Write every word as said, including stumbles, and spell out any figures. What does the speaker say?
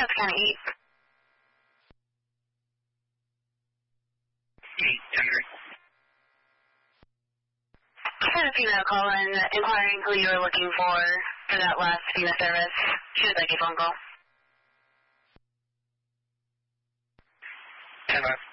South County eight. eight, Henry. I had a female call in inquiring who you were looking for for that last FEMA service. She would like a phone call. ten,